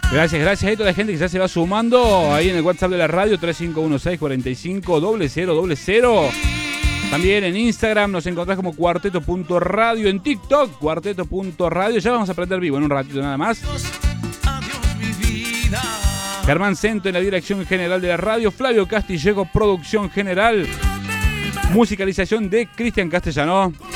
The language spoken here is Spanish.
Gracias a toda la gente que ya se va sumando ahí en el WhatsApp de la radio 3516450000. También en Instagram nos encontrás como cuarteto.radio, en TikTok cuarteto.radio. Ya vamos a aprender vivo en un ratito nada más. Germán Cento en la dirección general de la radio, Flavio Castillejo, producción general, musicalización de Cristian Castellano.